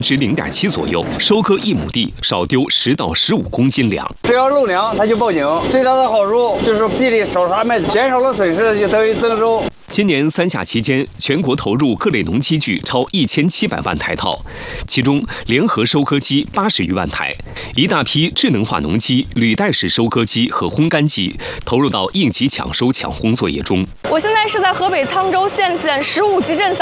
值0.7左右，收割1亩地少丢10到15公斤粮。 只要漏粮，它就报警。最大的好处就是地里少杀麦子，减少了损失，就等于增收。 今年3夏期间，全国投入各类农机具超1700万台套，其中联合收割机80余万台，一大批智能化农机、履带式收割机和烘干机投入到应急抢收抢烘作业中。 我现在是在河北沧州献县15级镇小